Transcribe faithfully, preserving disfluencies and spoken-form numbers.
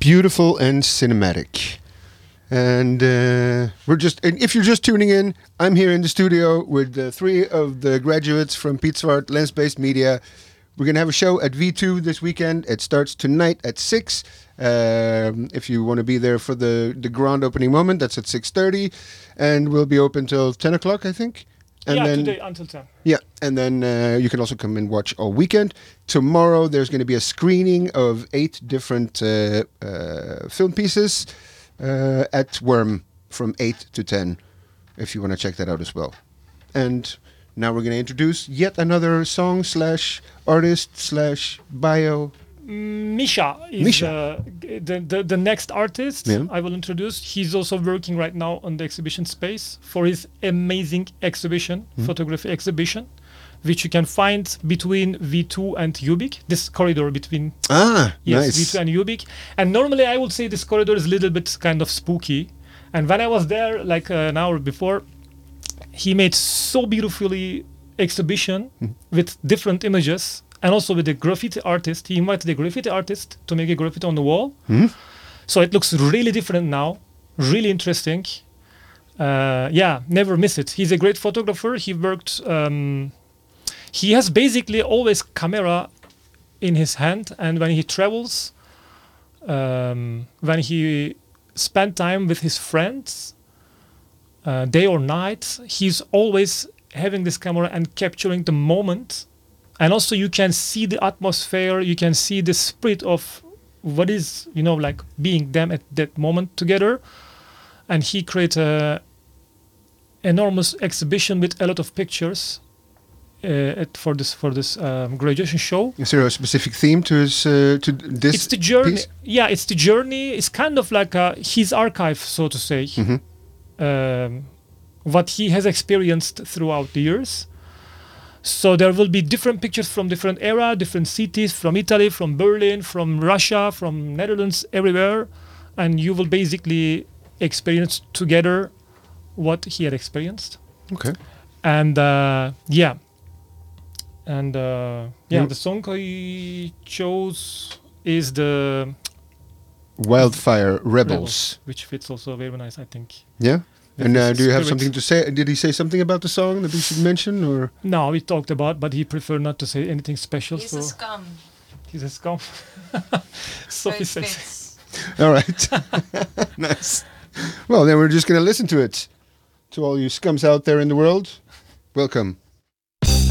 beautiful and cinematic. And uh, we're just, and if you're just tuning in, I'm here in the studio with uh, three of the graduates from Piet Zwart Lens-Based Media. We're going to have a show at V two this weekend. It starts tonight at six. Um, if you want to be there for the, the grand opening moment, that's at six thirty. And we'll be open till ten o'clock, I think. And yeah, then, today until ten. Yeah, and then uh, you can also come and watch all weekend. Tomorrow there's going to be a screening of eight different uh, uh, film pieces uh, at Worm from eight to ten, if you want to check that out as well. And now we're going to introduce yet another song slash artist slash bio. Misha is Misha. Uh, the, the the next artist Yeah. I will introduce. He's also working right now on the exhibition space for his amazing exhibition, Mm-hmm. photography exhibition, which you can find between V two and Ubik. This corridor between Ah, yes, nice. V two and Ubik. And normally I would say this corridor is a little bit kind of spooky. And when I was there, like uh, an hour before, he made so beautifully exhibition Mm-hmm. with different images. And also with the graffiti artist, he invited the graffiti artist to make a graffiti on the wall. Hmm? So it looks really different now, really interesting. Uh, yeah, never miss it. He's a great photographer. He worked, um, he has basically always camera in his hand. And when he travels, um, when he spend time with his friends, uh, day or night, he's always having this camera and capturing the moment. And also you can see the atmosphere, you can see the spirit of what is, you know, like being them at that moment together. And he created a enormous exhibition with a lot of pictures uh, at, for this for this um, graduation show. Is there a specific theme to his uh, to this? It's the journey. piece? Yeah, it's the journey. It's kind of like uh, his archive, so to say. Mhm. Um, what he has experienced throughout the years. So there will be different pictures from different era, different cities, from Italy, from Berlin, from Russia, from Netherlands, everywhere. And you will basically experience together what he had experienced. Okay. And uh, yeah. And uh, yeah, Mm. the song I chose is the Wildfire Rebels. Rebels, which fits also very nice, I think. Yeah. With And uh, his do you have spirit. something to say? Did he say something about the song that we should mention, or? No, we talked about, but he preferred not to say anything special. He's so a scum. he's a scum. So Sophie it says. fits. All right. Nice. Well, then we're just going to listen to it. To all you scums out there in the world, welcome.